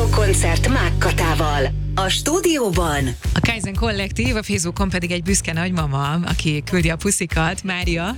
Stúdiókoncert Mákkatával. A stúdióban a Kaizen Kollektív, a Facebookon pedig egy büszke nagymama, aki küldi a puszikat, Mária.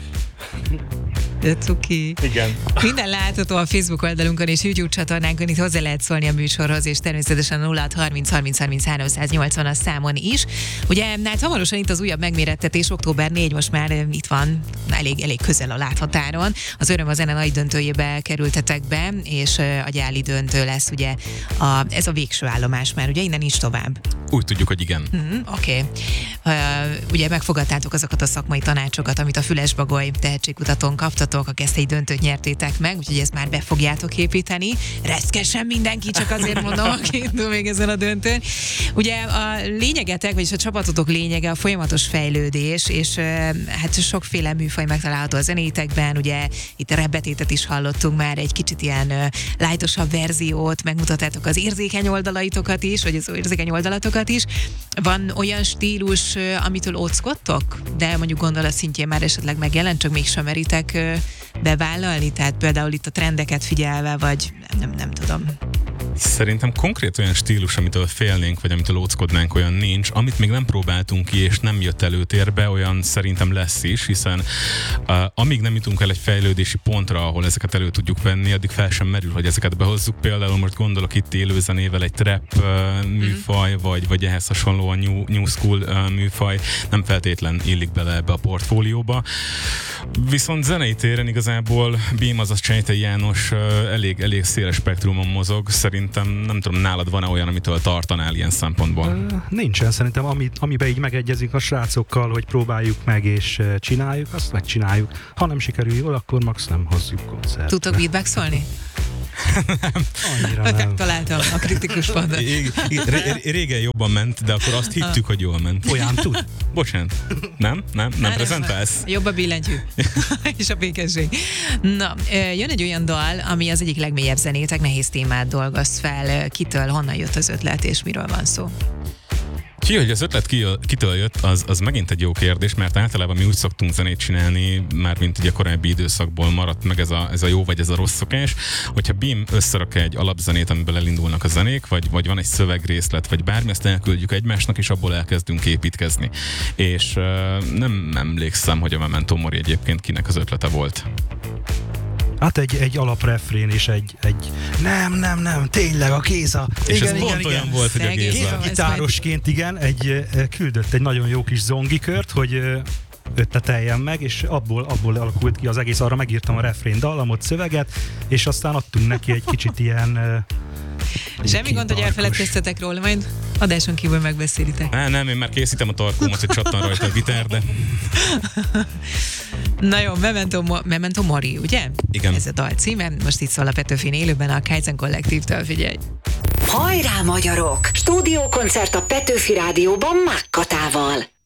De cuki. Igen. Minden látható a Facebook oldalunkon és YouTube csatornánkon, itt hozzá lehet szólni a műsorhoz, és természetesen 0630 30 30 380 a számon is. Ugye, hát hamarosan itt az újabb megmérettetés, október 4 most már itt van, elég közel a láthatáron. Az Öröm a Zene nagy döntőjébe kerültetek be, és a gyáli döntő lesz ugye ez a végső állomás már, ugye innen is tovább. Úgy tudjuk, hogy igen. Oké. Ugye megfogadtátok azokat a szakmai tanácsokat, amit a Fülesbagoly tehetségkutatón kaptatok, a Keszthelyi döntőt nyertétek meg, úgyhogy ezt már be fogjátok építeni. Reszkesen mindenki, csak azért mondom, aki indul még ezen a döntőn. Ugye a lényegetek, vagyis a csapatotok lényege a folyamatos fejlődés, és hát sokféle műfaj megtalálható a zenétekben, ugye itt repbetétet is hallottunk már, egy kicsit ilyen lightosabb verziót, megmutattátok az érzékeny oldalaitokat is, vagy az érzékeny oldalatokat is. Van olyan stílus, amitől óckodtok, de mondjuk gondolat szintjén már esetleg megjelent, csak mégsem meritek bevállalni, tehát például itt a trendeket figyelve, vagy nem tudom. Szerintem konkrét olyan stílus, amitől félnénk, vagy amitől óckodnánk, olyan nincs. Amit még nem próbáltunk ki, és nem jött előtérbe, olyan szerintem lesz is, hiszen amíg nem jutunk el egy fejlődési pontra, ahol ezeket elő tudjuk venni, addig fel sem merül, hogy ezeket behozzuk. Például most gondolok itt élőzenével egy trap műfaj, vagy ehhez hasonló a new school műfaj, nem feltétlen illik bele ebbe a portfólióba. Viszont zenei téren igazából Bím, azaz Csejtei János elég széles spektrumon mozog. Szerintem, nem tudom, nálad van-e olyan, amitől tartanál ilyen szempontból? Nincsen, szerintem amiben így megegyezünk a srácokkal, hogy próbáljuk meg és csináljuk, azt megcsináljuk. Ha nem sikerül jól, akkor max nem hozzuk koncertre. Tudtok beatboxolni? Annyira nem. Megtaláltam a kritikus padot. Régen jobban ment, de akkor azt hittük, hogy jól ment. Olyan tud. Bocsánat. Nem prezentálsz? Jobb a billentyű. És a békesség. Na, jön egy olyan dal, ami az egyik legmélyebb zenétek, nehéz témát dolgozt fel. Kitől, honnan jött az ötlet, és miről van szó? Hogy az ötlet kitől jött, az megint egy jó kérdés, mert általában mi úgy szoktunk zenét csinálni, már mint ugye korábbi időszakból maradt meg ez a jó vagy ez a rossz szokás, hogyha Bím összerak egy alapzenét, amiből elindulnak a zenék, vagy van egy szövegrészlet, vagy bármi, ezt elküldjük egymásnak, és abból elkezdünk építkezni. És nem emlékszem, hogy a Memento Mori egyébként kinek az ötlete volt. Hát egy alaprefrén és egy nem, tényleg a Géza. És ez pont olyan volt, hogy a Géza. Gitárosként küldött egy nagyon jó kis zongikört, hogy ötleteljem meg, és abból alakult ki az egész, arra megírtam a refrén dallamot, szöveget, és aztán adtunk neki egy kicsit ilyen... Semmi gond, hogy elfeledkeztetek róla, majd adáson kívül megbeszélitek. Nem, én már készítem a tarkómat, hogy csattan rajta a gitár, de... Na jó, Memento Mori, ugye? Igen. Ez a dal címe, most itt szól a Petőfin élőben a Kaizen Kollektívtől, figyelj! Hajrá magyarok! Stúdiókoncert a Petőfi Rádióban Mákkatával.